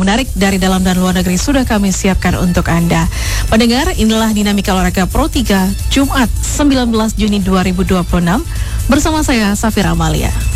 menarik dari dalam dan luar negeri sudah kami siapkan untuk Anda. Pendengar, inilah Dinamika Olahraga Pro 3 Jumat 19 Juni 2026 bersama saya Safira Amalia.